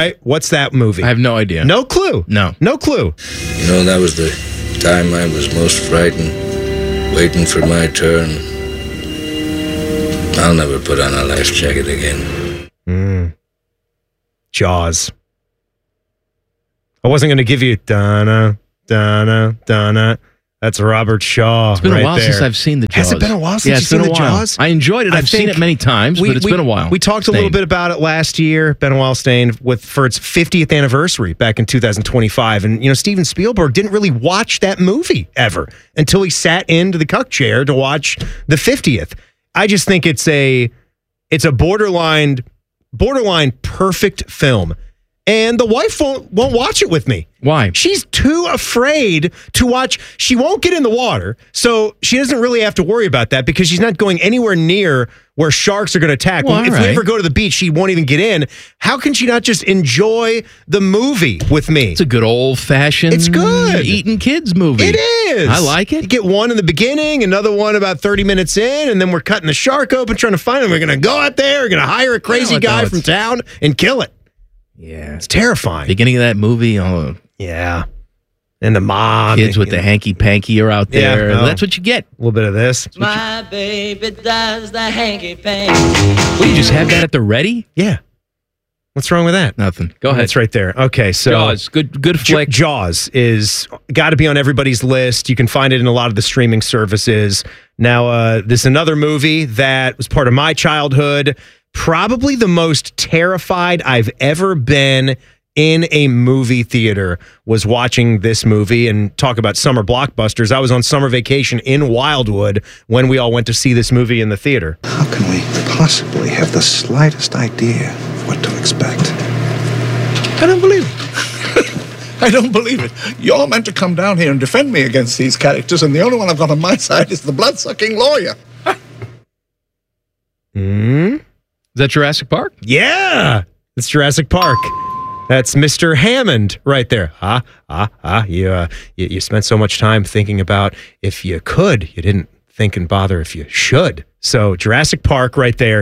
right. What's that movie? I have no idea. No clue. No. No clue. You know, that was the time I was most frightened, waiting for my turn. I'll never put on a life jacket again. Jaws. I wasn't going to give you Donna. That's Robert Shaw. It's been right a while there. since I've seen the Jaws. Has it been a while since you've seen the Jaws? I enjoyed it. I've seen it many times, but it's been a while. We talked a little bit about it last year, been a while staying for its 50th anniversary back in 2025. And, Steven Spielberg didn't really watch that movie ever until he sat into the cuck chair to watch the 50th. I just think it's a borderline perfect film. And the wife won't watch it with me. Why? She's too afraid to watch. She won't get in the water, so she doesn't really have to worry about that because she's not going anywhere near where sharks are going to attack. Well, if we ever go to the beach, she won't even get in. How can she not just enjoy the movie with me? It's a good old-fashioned It's good. eating kids movie. It is. I like it. You get one in the beginning, another one about 30 minutes in, and then we're cutting the shark open, trying to find him. We're going to go out there, we're going to hire a crazy guy from town and kill it. Yeah. It's terrifying. Beginning of that movie, yeah. And the mom. Kids with the hanky-panky are out there. Yeah, That's what you get. A little bit of this. My baby does the hanky-panky. Well, you just have that at the ready? Yeah. What's wrong with that? Nothing. Go ahead. That's right there. Okay, so Jaws, good flick. Jaws is got to be on everybody's list. You can find it in a lot of the streaming services. Now, this is another movie that was part of my childhood. Probably the most terrified I've ever been in a movie theater was watching this movie. And talk about summer blockbusters. I was on summer vacation in Wildwood when we all went to see this movie in the theater. How can we possibly have the slightest idea of what to expect? I don't believe it. I don't believe it. You're meant to come down here and defend me against these characters, and the only one I've got on my side is the blood-sucking lawyer. Is that Jurassic Park? Yeah, it's Jurassic Park. That's Mr. Hammond right there. You spent so much time thinking about if you could. You didn't think and bother if you should. So Jurassic Park right there,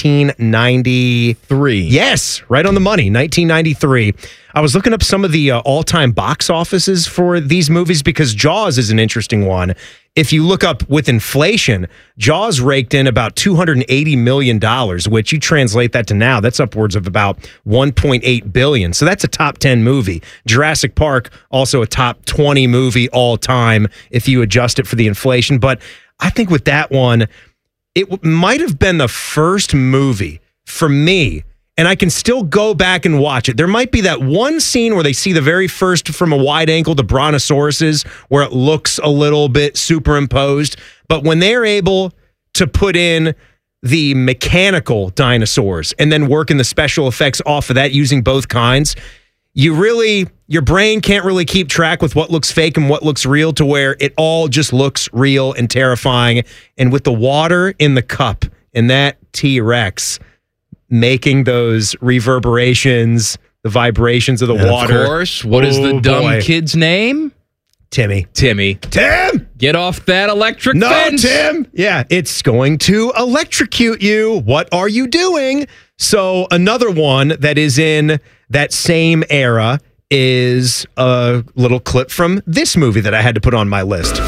1993. Yes, right on the money, 1993. I was looking up some of the all-time box offices for these movies because Jaws is an interesting one. If you look up with inflation, Jaws raked in about $280 million, which you translate that to now, that's upwards of about $1.8 billion. So that's a top 10 movie. Jurassic Park, also a top 20 movie all time if you adjust it for the inflation. But I think with that one, it might have been the first movie for me, and I can still go back and watch it. There might be that one scene where they see the very first from a wide angle, the brontosauruses, where it looks a little bit superimposed. But when they're able to put in the mechanical dinosaurs and then work in the special effects off of that using both kinds, your brain can't really keep track with what looks fake and what looks real to where it all just looks real and terrifying. And with the water in the cup and that T-Rex making those reverberations, the vibrations of the water. Of course. What is the dumb kid's name? Timmy. Tim! Get off that electric fence! No, Tim! Yeah, it's going to electrocute you. What are you doing? So another one that is in that same era is a little clip from this movie that I had to put on my list.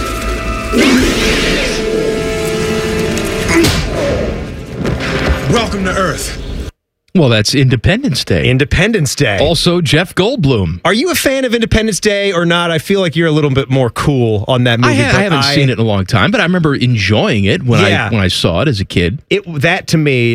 Welcome to Earth. Well, that's Independence Day. Independence Day. Also, Jeff Goldblum. Are you a fan of Independence Day or not? I feel like you're a little bit more cool on that movie. I haven't seen it in a long time, but I remember enjoying it when I saw it as a kid. That to me,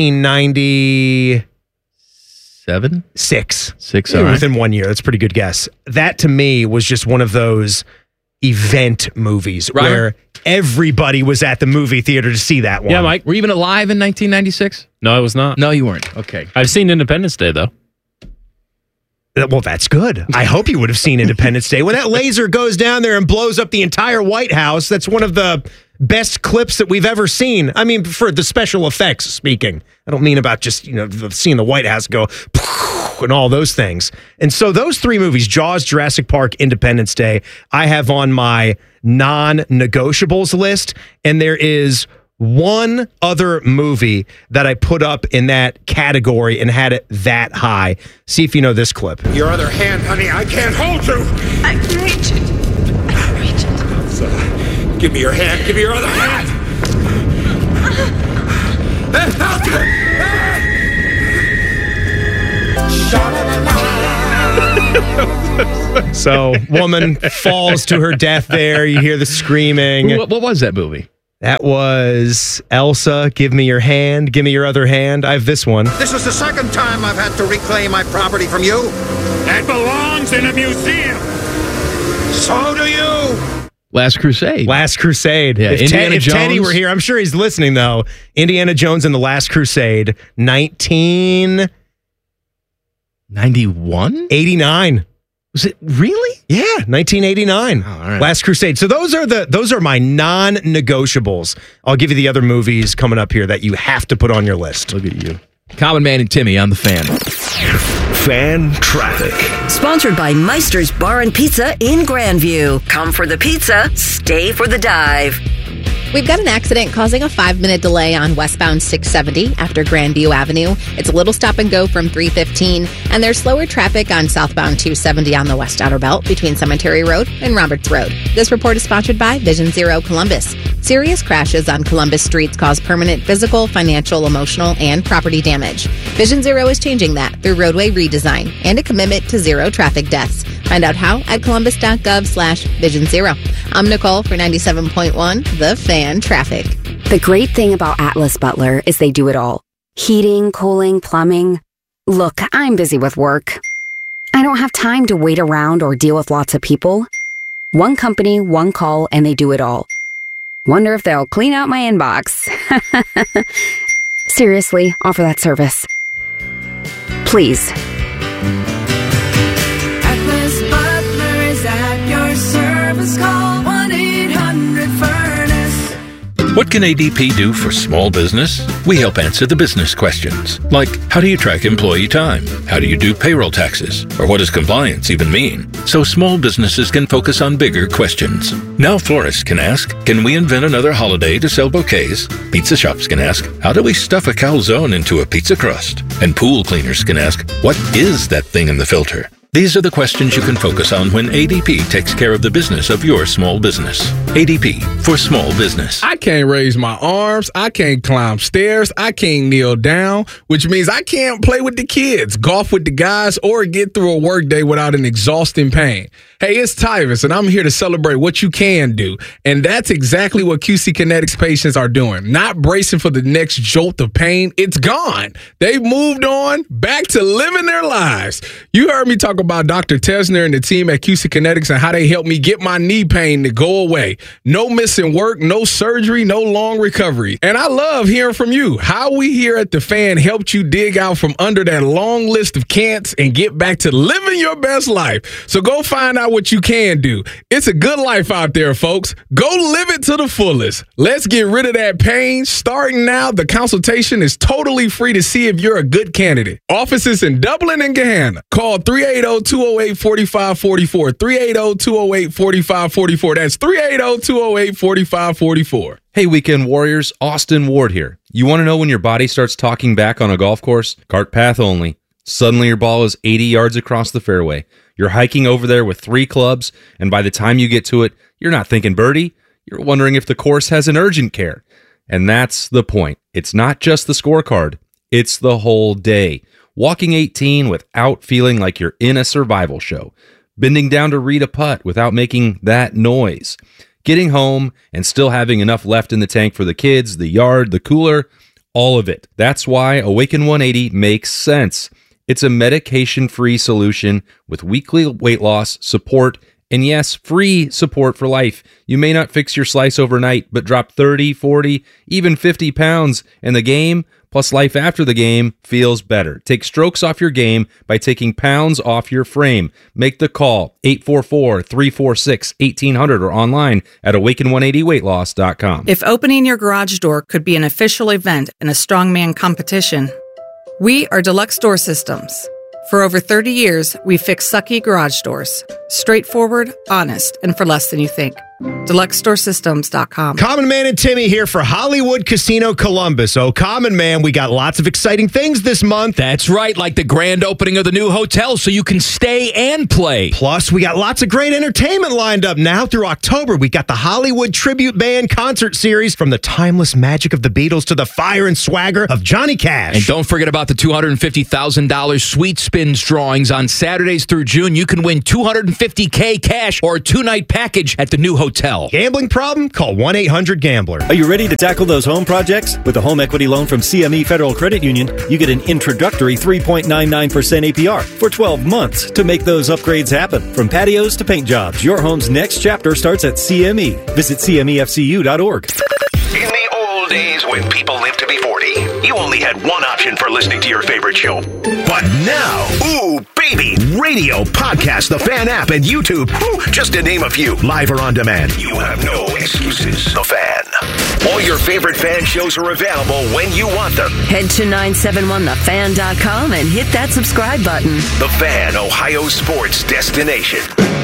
1997? Six, all right. Within 1 year. That's a pretty good guess. That to me was just one of those event movies where everybody was at the movie theater to see that one. Yeah, Mike. Were you even alive in 1996? No, I was not. No, you weren't. Okay. I've seen Independence Day, though. Well, that's good. I hope you would have seen Independence Day. When that laser goes down there and blows up the entire White House, that's one of the best clips that we've ever seen. I mean, for the special effects speaking. I don't mean about just, seeing the White House go and all those things. And so those three movies, Jaws, Jurassic Park, Independence Day, I have on my non-negotiables list. And there is one other movie that I put up in that category and had it that high. See if you know this clip. Your other hand, honey, I can't hold you. I can reach it. I can reach it. So, give me your hand. Give me your other hand. So, woman falls to her death there. You hear the screaming. What was that movie? That was Elsa, Give Me Your Hand, Give Me Your Other Hand. I have this one. This is the second time I've had to reclaim my property from you. That belongs in a museum. So do you. Last Crusade. Last Crusade. Yeah, If Teddy were here, I'm sure he's listening, though. Indiana Jones and the Last Crusade, 1991? 89. Was it really? Yeah, 1989. Oh, all right. Last Crusade. So those are my non-negotiables. I'll give you the other movies coming up here that you have to put on your list. Look at you. Common Man and Timmy on the Fan. Fan Traffic. Sponsored by Meister's Bar and Pizza in Grandview. Come for the pizza, stay for the dive. We've got an accident causing a 5-minute delay on westbound 670 after Grandview Avenue. It's a little stop and go from 315, and there's slower traffic on southbound 270 on the West Outer Belt between Cemetery Road and Roberts Road. This report is sponsored by Vision Zero Columbus. Serious crashes on Columbus streets cause permanent physical, financial, emotional, and property damage. Vision Zero is changing that through roadway redesign and a commitment to zero traffic deaths. Find out how at columbus.gov/Vision Zero. I'm Nicole for 97.1, The Fan Traffic. The great thing about Atlas Butler is they do it all. Heating, cooling, plumbing. Look, I'm busy with work. I don't have time to wait around or deal with lots of people. One company, one call, and they do it all. Wonder if they'll clean out my inbox. Seriously, offer that service. Please. Atlas Butler is at your service. Call 1-800-FURNACE. What can ADP do for small business? We help answer the business questions, like how do you track employee time? How do you do payroll taxes? Or what does compliance even mean? So small businesses can focus on bigger questions. Now florists can ask, can we invent another holiday to sell bouquets? Pizza shops can ask, how do we stuff a calzone into a pizza crust? And pool cleaners can ask, what is that thing in the filter? These are the questions you can focus on when ADP takes care of the business of your small business. ADP for small business. I can't raise my arms. I can't climb stairs. I can't kneel down, which means I can't play with the kids, golf with the guys, or get through a workday without an exhausting pain. Hey, it's Tyvis, and I'm here to celebrate what you can do. And that's exactly what QC Kinetics patients are doing. Not bracing for the next jolt of pain. It's gone. They've moved on back to living their lives. You heard me talk about Dr. Tesner and the team at QC Kinetics and how they helped me get my knee pain to go away. No missing work, no surgery, no long recovery. And I love hearing from you. How we here at The Fan helped you dig out from under that long list of can'ts and get back to living your best life. So go find out what you can do. It's a good life out there, folks. Go live it to the fullest. Let's get rid of that pain. Starting now, the consultation is totally free to see if you're a good candidate. Offices in Dublin and Gahanna. Call 380-208-4544. 380-208-4544. That's 380-208-4544. Hey, Weekend Warriors, Austin Ward here. You want to know when your body starts talking back on a golf course? Cart path only. Suddenly your ball is 80 yards across the fairway. You're hiking over there with 3 clubs, and by the time you get to it, you're not thinking birdie. You're wondering if the course has an urgent care. And that's the point. It's not just the scorecard. It's the whole day. Walking 18 without feeling like you're in a survival show. Bending down to read a putt without making that noise. Getting home and still having enough left in the tank for the kids, the yard, the cooler, all of it. That's why Awaken 180 makes sense. It's a medication-free solution with weekly weight loss, support, and yes, free support for life. You may not fix your slice overnight, but drop 30, 40, even 50 pounds, and the game, plus life after the game, feels better. Take strokes off your game by taking pounds off your frame. Make the call, 844-346-1800, or online at awaken180weightloss.com. If opening your garage door could be an official event in a strongman competition, we are Deluxe Door Systems. For over 30 years, we've fixed sucky garage doors. Straightforward, honest, and for less than you think. DeluxeStoreSystems.com. Common Man and Timmy here for Hollywood Casino Columbus. Oh, Common Man, we got lots of exciting things this month. That's right, like the grand opening of the new hotel so you can stay and play. Plus, we got lots of great entertainment lined up now through October. We got the Hollywood Tribute Band concert series, from the timeless magic of the Beatles to the fire and swagger of Johnny Cash. And don't forget about the $250,000 Sweet Spins drawings on Saturdays through June. You can win $250K cash or a 2-night package at the new hotel. Gambling problem? Call 1-800-GAMBLER. Are you ready to tackle those home projects? With a home equity loan from CME Federal Credit Union, you get an introductory 3.99% APR for 12 months to make those upgrades happen. From patios to paint jobs, your home's next chapter starts at CME. Visit CMEFCU.org. In the old days when people lived to be 40, you only had one option for listening to your favorite show. But now, ooh, baby, radio, podcast, the Fan app, and YouTube, just to name a few, live or on demand. You have no excuses. The Fan. All your favorite Fan shows are available when you want them. Head to 971thefan.com and hit that subscribe button. The Fan, Ohio sports destination.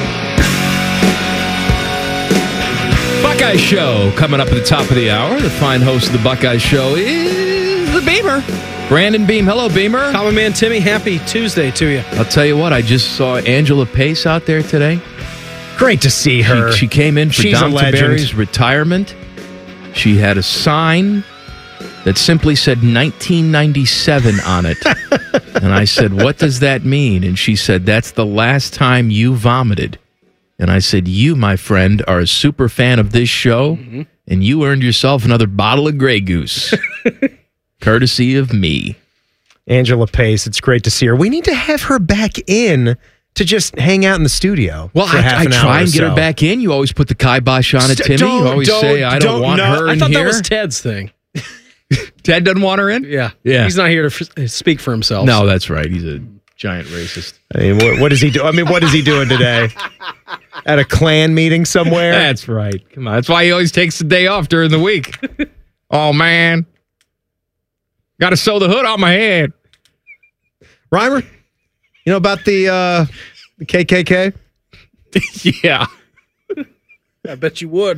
Buckeye Show coming up at the top of the hour. The fine host of the Buckeye Show is the Beamer. Brandon Beam. Hello, Beamer. Common Man Timmy, happy Tuesday to you. I'll tell you what, I just saw Angela Pace out there today. Great to see her. She came in for Dom Tiberi's retirement. She had a sign that simply said 1997 on it. And I said, what does that mean? And she said, that's the last time you vomited. And I said, you, my friend, are a super fan of this show, and you earned yourself another bottle of Grey Goose, courtesy of me. Angela Pace, it's great to see her. We need to have her back in to just hang out in the studio. Well, I try and get her back in. You always put the kibosh on it, Timmy. You always say, I don't want her in here. I thought that was Ted's thing. Ted doesn't want her in? Yeah. He's not here to speak for himself. No, that's right. He's a giant racist. I mean, what does he do? I mean, what is he doing today? At a Klan meeting somewhere? That's right. Come on. That's why he always takes the day off during the week. Oh, man. Got to sew the hood on my head. Reimer, you know about the KKK? Yeah. I bet you would.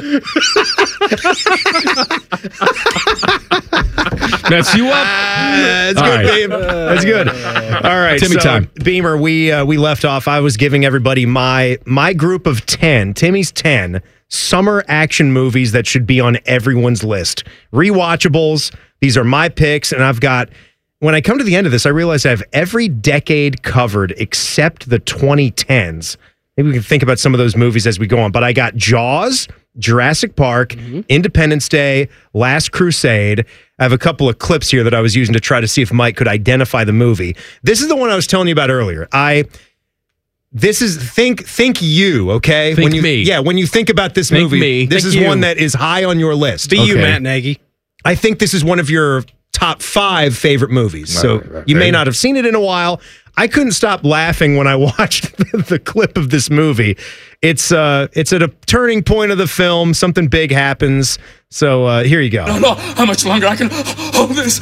Mess you up. That's good, Beam. That's good. All right, Timmy time. Beamer, we left off. I was giving everybody my group of 10, Timmy's 10 summer action movies that should be on everyone's list. Rewatchables. These are my picks, and I've got. When I come to the end of this, I realize I have every decade covered except the 2010s. Maybe we can think about some of those movies as we go on. But I got Jaws, Jurassic Park, Independence Day, Last Crusade. I have a couple of clips here that I was using to try to see if Mike could identify the movie. This is the one I was telling you about earlier. This is think you, okay? Think me. Yeah, when you think about this movie, this is one that is high on your list. Be you, Matt Nagy. I think this is one of your top 5 favorite movies. So you may not have seen it in a while. I couldn't stop laughing when I watched the clip of this movie. It's at a turning point of the film. Something big happens. So here you go. I don't know how much longer I can hold this.